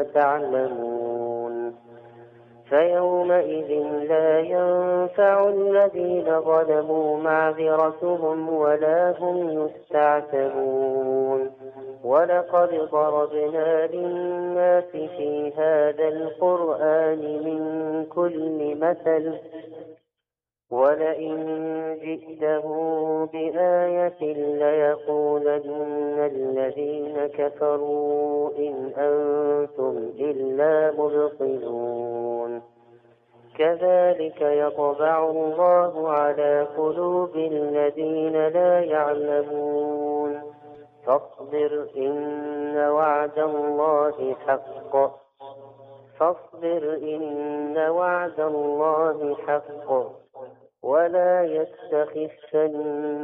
تعلمون فيومئذ لا ينفع الذين ظلموا معذرتهم ولا هم يستعتبون ولقد ضربنا للناس في هذا القرآن من كل مثل ولئن جئتهم بآية ليقولن الذين كفروا إن أنتم إلا مبطلون كذلك يطبع الله على قلوب الذين لا يعلمون فاصبر إن وعد الله حق ولا يستخفن